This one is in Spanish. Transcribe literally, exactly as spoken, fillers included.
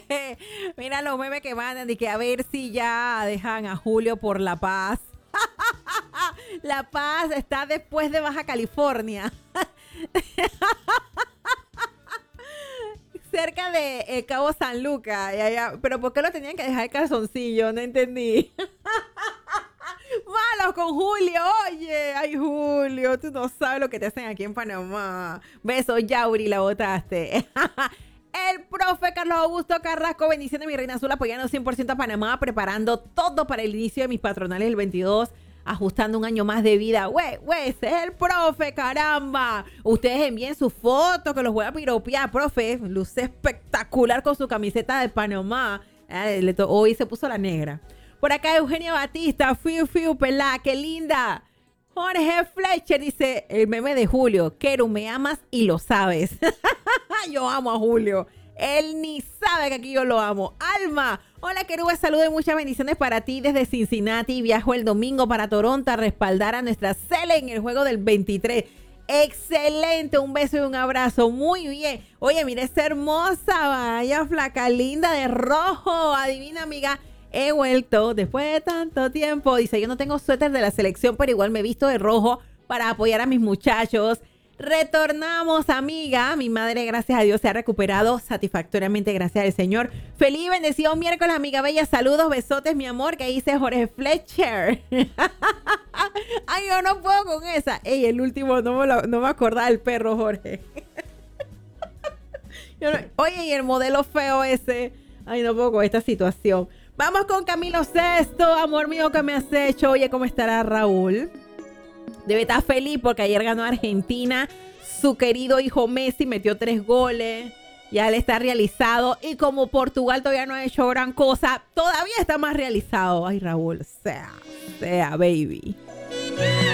Mira los memes que mandan y que a ver si ya dejan a Julio por La Paz. La Paz está después de Baja California. Cerca de eh, Cabo San Lucas. Y allá. Pero ¿por qué lo tenían que dejar calzoncillo? No entendí. Malos con Julio, oye. Ay, Julio, tú no sabes lo que te hacen aquí en Panamá. Besos, Yauri, la botaste. El profe Carlos Augusto Carrasco, bendiciones, mi reina azul, apoyando cien por ciento a Panamá, preparando todo para el inicio de mis patronales el veintidós, ajustando un año más de vida. Güey, güey, ese es el profe, caramba. Ustedes envíen sus fotos, que los voy a piropear. Profe, luce espectacular con su camiseta de Panamá. Eh, hoy se puso la negra. Por acá Eugenia Batista, fiu, fiu, pelá, qué linda. Jorge Fletcher dice, el meme de Julio, Keru, me amas y lo sabes. Yo amo a Julio. Él ni sabe que aquí yo lo amo. Alma, hola Keru, saludos y muchas bendiciones para ti desde Cincinnati. Viajo el domingo para Toronto a respaldar a nuestra Cele en el juego del veintitrés. Excelente, un beso y un abrazo. Muy bien. Oye, mira esa hermosa, vaya flaca linda de rojo. Adivina, amiga. He vuelto después de tanto tiempo. Dice, yo no tengo suéter de la selección, pero igual me he visto de rojo para apoyar a mis muchachos. Retornamos, amiga. Mi madre, gracias a Dios, se ha recuperado satisfactoriamente, gracias al Señor. Feliz y bendecido miércoles, amiga bella. Saludos, besotes, mi amor, que dice Jorge Fletcher. Ay, yo no puedo con esa. Ey, el último, no me, lo, no me acordaba del perro, Jorge. Yo no, oye, y el modelo feo ese. Ay, no puedo con esta situación. Vamos con Camilo Sesto, amor mío, ¿qué me has hecho? Oye, ¿cómo estará Raúl? Debe estar feliz porque ayer ganó Argentina. Su querido hijo Messi metió tres goles. Ya él está realizado. Y como Portugal todavía no ha hecho gran cosa, todavía está más realizado. Ay, Raúl, sea, sea, baby.